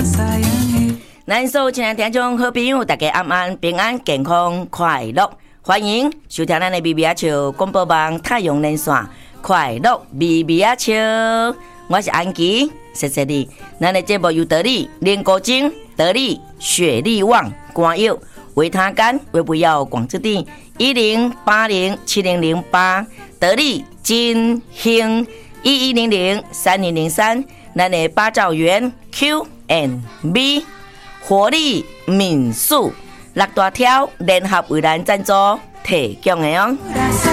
咱所有亲爱听众好朋友，大家晚安，平安健康快乐，欢迎收听咱的咪咪啊笑广播网太阳连线，快乐咪咪啊笑，我是安琪，谢谢你。咱的节目由得力莲果精、得力雪力旺、光药、维他甘、维不要广之地10807008，得力金兴11003003，咱的八兆元 Q&B。活力民宿6大条联合为咱赞助提供的哦。